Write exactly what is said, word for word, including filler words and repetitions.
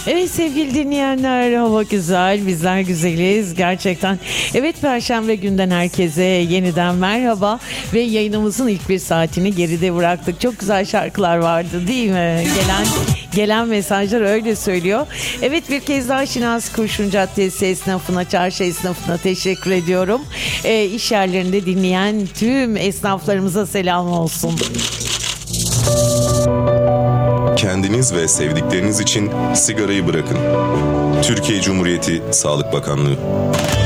Evet sevgili dinleyenler, hava güzel, bizler güzeliz gerçekten. Evet, Perşembe günden herkese yeniden merhaba ve yayınımızın ilk bir saatini geride bıraktık. Çok güzel şarkılar vardı değil mi? Gelen gelen mesajlar öyle söylüyor. Evet, bir kez daha Şinasi Kurşun Caddesi esnafına, çarşı esnafına teşekkür ediyorum. E, iş yerlerinde dinleyen tüm esnaflarımıza selam olsun. Kendiniz ve sevdikleriniz için sigarayı bırakın. Türkiye Cumhuriyeti Sağlık Bakanlığı.